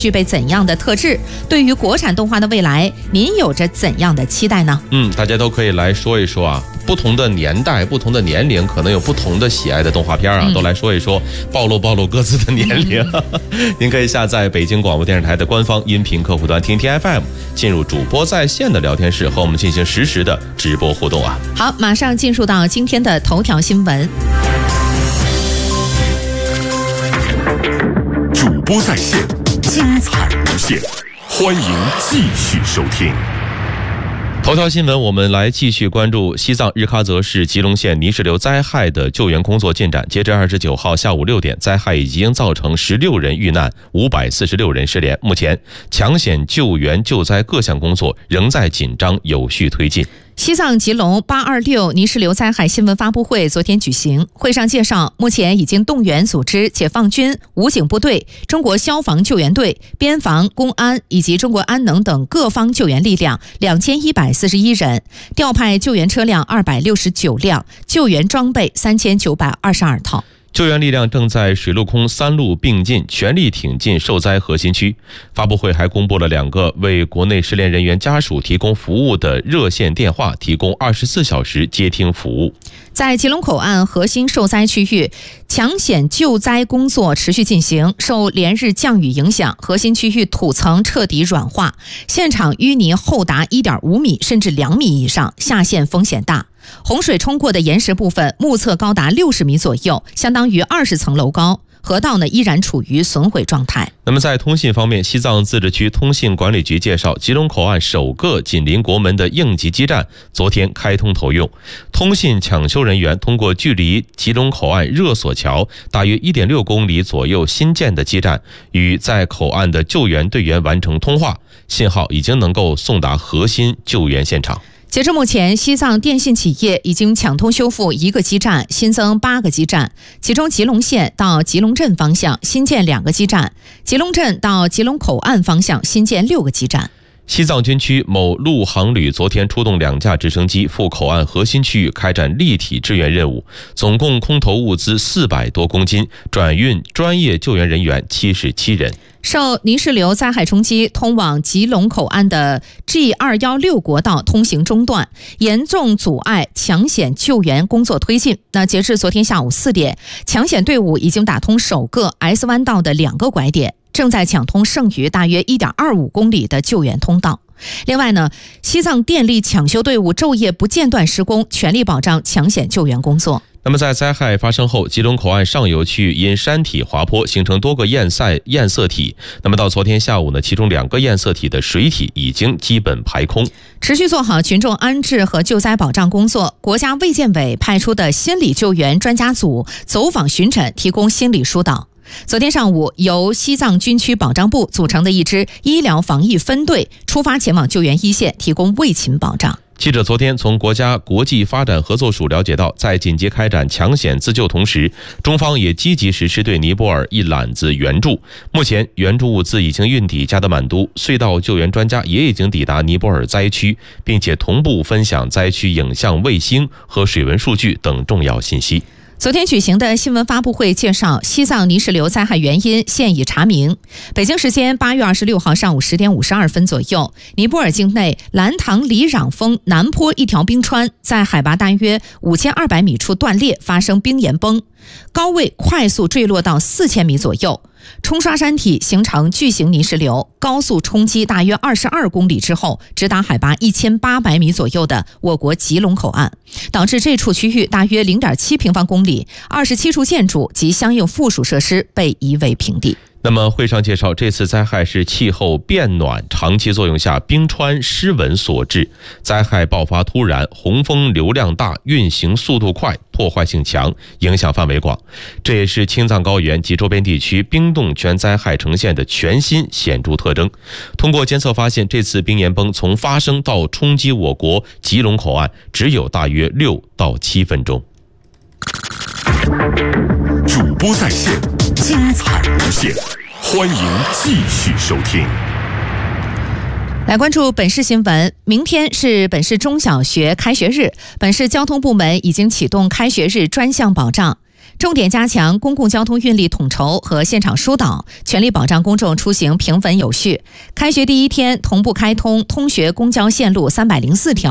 具备怎样的特质？对于国产动画的未来，您有着怎样的期待呢？ 大家都可以来说一说啊，不同的年代、不同的年龄，可能有不同的喜爱的动画片啊，都来说一说，暴露各自的年龄。您可以下载北京广播电视台的官方音频客户端听听 FM， 进入主播在线的聊天室，和我们进行实时的直播互动啊。 好，马上进入到今天的头条新闻。 主播在线，精彩无限，欢迎继续收听。 头条新闻，我们来继续关注西藏日喀则市吉隆县泥石流灾害的救援工作进展。截至29号下午6点，灾害已经造成16人遇难，546人失联。目前，抢险救援救灾各项工作仍在紧张有序推进。 西藏吉隆826泥石流灾害新闻发布会昨天举行，会上介绍，目前已经动员组织解放军、武警部队、中国消防救援队、边防、公安以及中国安能等各方救援力量2141人，调派救援车辆269辆，救援装备3922套。 救援力量正在水陆空3路并进，全力挺进受灾核心区。发布会还公布了2个为国内失联人员家属提供服务的热线电话，提供24小时接听服务。 在吉隆口岸核心受灾区域，抢险救灾工作持续进行。受连日降雨影响，核心区域土层彻底软化，现场淤泥厚达1.5米甚至2米以上，下陷风险大。洪水冲过的岩石部分目测高达60米左右，相当于20层楼高。河道依然处于损毁状态。 那么在通信方面，西藏自治区通信管理局介绍，吉隆口岸首个紧邻国门的应急基站昨天开通投用。通信抢修人员通过距离吉隆口岸热索桥大约 1.6 公里左右新建的基站，与在口岸的救援队员完成通话，信号已经能够送达核心救援现场。 截至目前，西藏电信企业已经抢通修复1个基站，新增8个基站，其中吉隆县到吉隆镇方向新建2个基站，吉隆镇到吉隆口岸方向新建6个基站。 西藏军区某陆航旅昨天出动2架直升机赴口岸核心区域开展立体支援任务，总共空投物资400多公斤，转运专业救援人员77人。 受泥石流灾害冲击，通往吉隆口岸的 G216 国道通行中断，严重阻碍抢险救援工作推进。截至昨天下午4点，抢险队伍已经打通首个 S 弯道的2个拐点，正在抢通剩余大约 1.25 公里的救援通道。另外西藏电力抢修队伍昼夜不间断施工，全力保障抢险救援工作。 那么在灾害发生后，吉隆口岸上游区域因山体滑坡形成多个堰塞体，那么到昨天下午其中2个堰塞体的水体已经基本排空。持续做好群众安置和救灾保障工作，国家卫健委派出的心理救援专家组走访巡诊，提供心理疏导。昨天上午，由西藏军区保障部组成的一支医疗防疫分队出发前往救援一线，提供卫勤保障。 记者昨天从国家国际发展合作署了解到，在紧急开展抢险自救同时，中方也积极实施对尼泊尔一揽子援助。目前援助物资已经运抵加德满都，隧道救援专家也已经抵达尼泊尔灾区，并且同步分享灾区影像卫星和水文数据等重要信息。 昨天举行的新闻发布会介绍，西藏泥石流灾害原因现已查明。北京时间8月26号上午10点52分左右，尼泊尔境内兰唐里壤峰南坡一条冰川在海拔大约5200米处断裂，发生冰岩崩，高位快速坠落到4000米左右，冲刷山体形成巨型泥石流，高速冲击大约22公里之后，直达海拔1800米左右的我国吉隆口岸，导致这处区域大约 0.7 平方公里27处建筑及相应附属设施被夷为平地。 那么会上介绍，这次灾害是气候变暖长期作用下冰川失稳所致，灾害爆发突然，洪峰流量大，运行速度快，破坏性强，影响范围广。这也是青藏高原及周边地区冰冻泉灾害呈现的全新显著特征。通过监测发现，这次冰岩崩从发生到冲击我国吉隆口岸只有大约6到7分钟。 主播在线，精彩无限，欢迎继续收听。 来关注本市新闻，明天是本市中小学开学日，本市交通部门已经启动开学日专项保障。 重点加强公共交通运力统筹和现场疏导，全力保障公众出行平稳有序。开学第一天，同步开通通学公交线路304条。